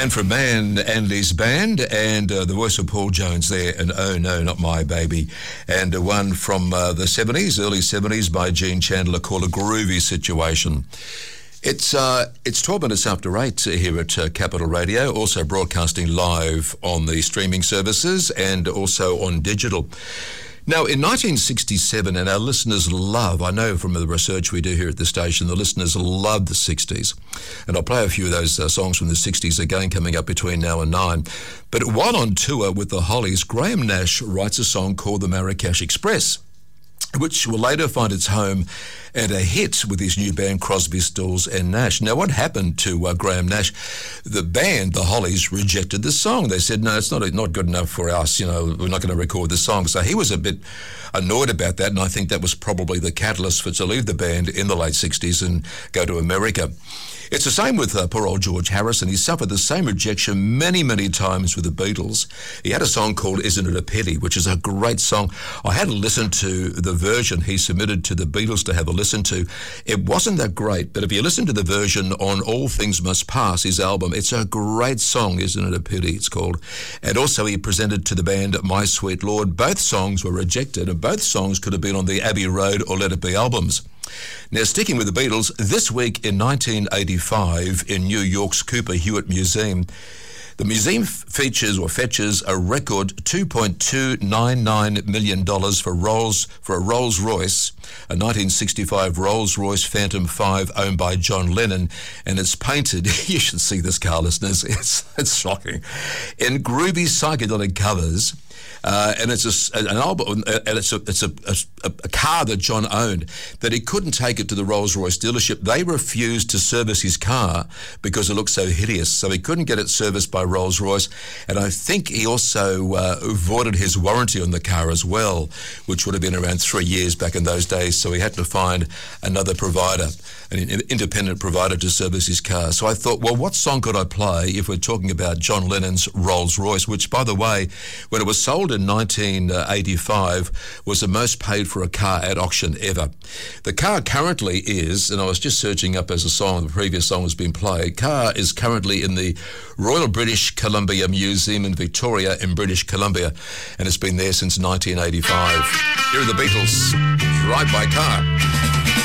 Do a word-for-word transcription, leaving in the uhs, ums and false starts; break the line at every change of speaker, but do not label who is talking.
Man for Man, Andy's band, and uh, the voice of Paul Jones there, and Oh No, Not My Baby, and uh, one from uh, the seventies, early seventies, by Gene Chandler called A Groovy Situation. It's uh, it's twelve minutes after eight here at uh, Capital Radio, also broadcasting live on the streaming services and also on digital. Now, in nineteen sixty-seven, and our listeners love, I know from the research we do here at the station, the listeners love the sixties. And I'll play a few of those uh, songs from the sixties again coming up between now and nine. But while on tour with the Hollies, Graham Nash writes a song called The Marrakesh Express, which will later find its home and a hit with his new band Crosby, Stills and Nash. Now, what happened to uh, Graham Nash? The band, the Hollies, rejected the song. They said, no, it's not not good enough for us. You know, we're not going to record the song. So he was a bit annoyed about that, and I think that was probably the catalyst for to leave the band in the late sixties and go to America. It's the same with uh, poor old George Harrison. He suffered the same rejection many, many times with the Beatles. He had a song called Isn't It a Pity, which is a great song. I had to listen to the version he submitted to the Beatles to have a listen to. It wasn't that great, but if you listen to the version on All Things Must Pass, his album, it's a great song, Isn't It a Pity, it's called. And also he presented to the band My Sweet Lord. Both songs were rejected, and both songs could have been on the Abbey Road or Let It Be albums. Now, sticking with the Beatles, this week in nineteen eighty-five in New York's Cooper Hewitt Museum, the museum f- features or fetches a record two point two nine nine million dollars for Rolls for a Rolls-Royce, a nineteen sixty-five Rolls-Royce Phantom five owned by John Lennon, and it's painted, you should see this, car listeners, it's, it's shocking, in groovy psychedelic covers. Uh, and it's a, an album, and it's a it's a, a, a car that John owned, that he couldn't take it to the Rolls-Royce dealership. They refused to service his car because it looked so hideous, so he couldn't get it serviced by Rolls-Royce. And I think he also uh, voided his warranty on the car as well, which would have been around three years back in those days. So he had to find another provider, an independent provider, to service his car. So I thought, well, what song could I play if we're talking about John Lennon's Rolls-Royce, which, by the way, when it was sold in nineteen eighty-five, was the most paid for a car at auction ever. The car currently is, and I was just searching up as a song, the previous song has been played, car is currently in the Royal British Columbia Museum in Victoria in British Columbia, and it's been there since nineteen eighty-five. Here are the Beatles, Drive by Car.